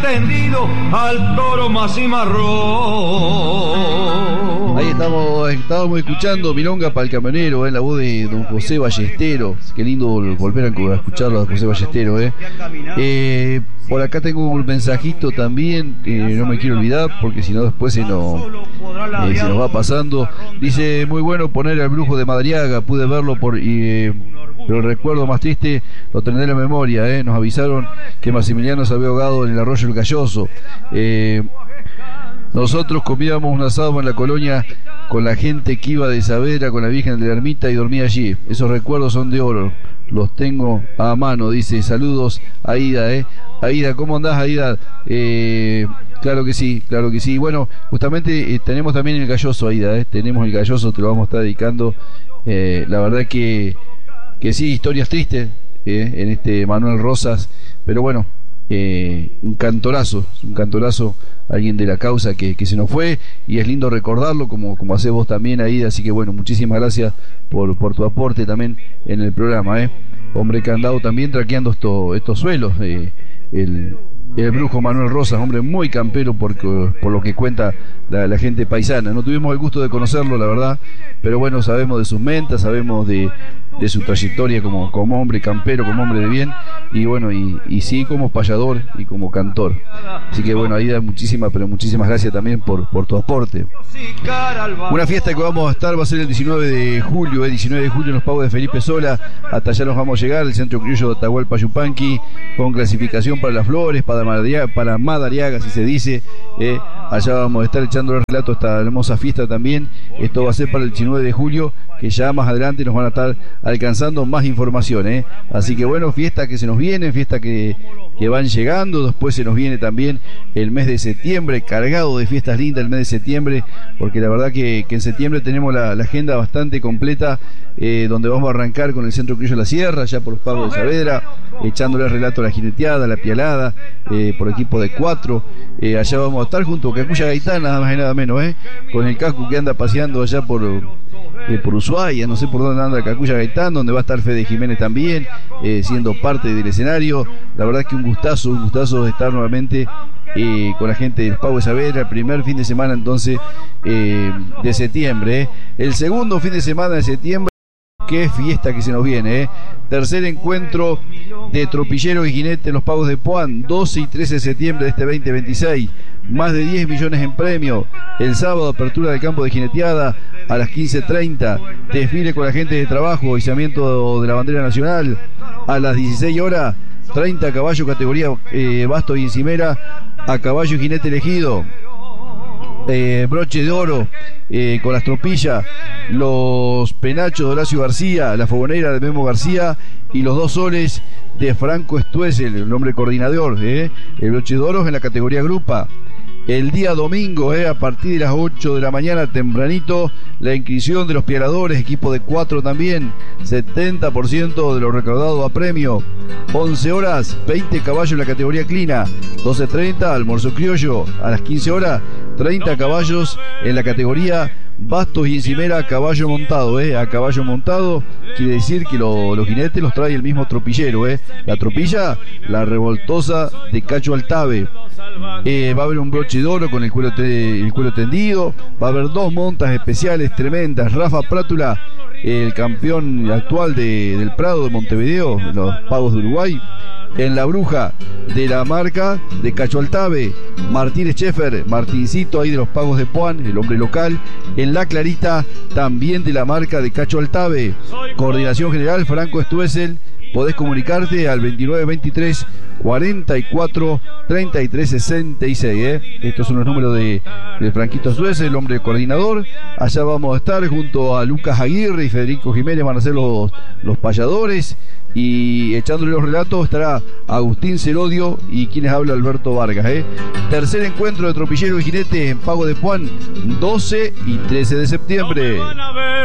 Tendido al toro más cimarrón. Ahí estábamos escuchando Milonga para el Camionero, la voz de don José Ballestero. Qué lindo volver a escucharlo a José Ballestero. Por acá tengo un mensajito también, no me quiero olvidar porque si no después se nos va pasando. Dice, muy bueno poner al Brujo de Madariaga, pude verlo pero el recuerdo más triste lo tendré en la memoria. Nos avisaron que Maximiliano se había ahogado en el arroyo El Galloso. Nosotros comíamos un asado en la colonia con la gente que iba de Saavedra con la Virgen de la Ermita y dormía allí. Esos recuerdos son de oro, los tengo a mano. Dice, saludos Aida. Aida, ¿cómo andás, Aida? Claro que sí. Bueno, justamente tenemos también el Galloso, Aida. Tenemos el Galloso, te lo vamos a estar dedicando. La verdad que sí, historias tristes en este Manuel Rosas, pero bueno, un cantorazo, alguien de la causa que se nos fue, y es lindo recordarlo como hacés vos también, Aida. Así que bueno, muchísimas gracias por tu aporte también en el programa. Hombre que ha andado también traqueando estos suelos, el Brujo Manuel Rosas, hombre muy campero por lo que cuenta la gente paisana. No tuvimos el gusto de conocerlo, la verdad, pero bueno, sabemos de sus mentas, sabemos de su trayectoria como hombre campero, como hombre de bien, y bueno, y sí como payador y como cantor. Así que bueno, Aida, muchísimas gracias también por tu aporte. Una fiesta que vamos a estar va a ser el 19 de julio en los pagos de Felipe Sola. Hasta allá nos vamos a llegar, el Centro Criollo de Atahualpa Yupanqui, con clasificación para las flores, para Madariaga, si se dice. Allá vamos a estar echando el relato a esta hermosa fiesta también. Esto va a ser para el 19 de julio, que ya más adelante nos van a estar alcanzando más información. Así que bueno, fiesta que se nos viene, fiesta que van llegando. Después se nos viene también el mes de septiembre, cargado de fiestas lindas el mes de septiembre, porque la verdad que en septiembre tenemos la agenda bastante completa, donde vamos a arrancar con el Centro Criollo de la Sierra, ya por los pagos de Saavedra, echándole el relato a la jineteada, a la pialada, por equipo de 4. Allá vamos a estar junto a Cacuya Gaitán, nada más y nada menos, con el Cacu que anda paseando allá por Ushuaia, no sé por dónde anda Cacuya Gaitán, donde va a estar Fede Jiménez también, siendo parte del escenario. La verdad que un gustazo de estar nuevamente con la gente del Pavo de Saavedra, el primer fin de semana entonces de septiembre. El segundo fin de semana de septiembre, qué fiesta que se nos viene. Tercer encuentro de tropilleros y jinetes en los Pagos de Puan, 12 y 13 de septiembre de este 2026. Más de 10 millones en premio. El sábado, apertura del campo de jineteada a las 15:30. Desfile con la gente de trabajo, izamiento de la bandera nacional. A las 16 horas, 30 caballos categoría basto y encimera a caballo y jinete elegido. Broche de oro con las tropillas, los penachos de Horacio García, la fogonera de Memo García y los 2 soles de Franco Stuessel, el hombre coordinador. El broche de oro en la categoría grupa. El día domingo, a partir de las 8 de la mañana, tempranito, la inscripción de los pialadores, equipo de 4 también, 70% de lo recaudado a premio. 11 horas, 20 caballos en la categoría clina, 12:30, almuerzo criollo. A las 15 horas, 30 caballos en la categoría bastos y encimera a caballo montado. A caballo montado quiere decir que los jinetes los trae el mismo tropillero. La tropilla, la revoltosa de Cacho Altave. Va a haber un broche de oro con el cuero tendido. Va a haber 2 montas especiales tremendas. Rafa Prátula, el campeón actual del Prado de Montevideo, los Pagos de Uruguay. En la bruja de la marca de Cacho Altave, Martínez Scheffer, Martincito ahí de los Pagos de Puan, el hombre local. En la clarita también de la marca de Cacho Altave. Coordinación general Franco Stuessel. Podés comunicarte al 2923 44 33 66. Estos son los números de Franquito Stuessel, el hombre coordinador. Allá vamos a estar junto a Lucas Aguirre y Federico Jiménez, van a ser los payadores. Y echándole los relatos estará Agustín Cerodio y quienes habla Alberto Vargas. Tercer encuentro de tropilleros y jinetes en Pago de Puan, 12 y 13 de septiembre.